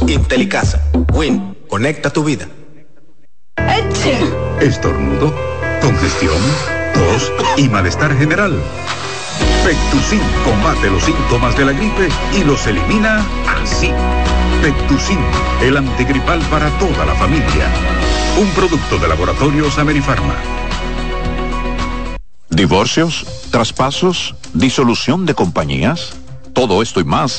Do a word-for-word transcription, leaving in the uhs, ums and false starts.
Intelicasa. Win. Conecta tu vida. Estornudo, congestión, tos y malestar general. Pectusin combate los síntomas de la gripe y los elimina así. Pectusin, el antigripal para toda la familia. Un producto de Laboratorios Amerifarma. Divorcios, traspasos, disolución de compañías. Todo esto y más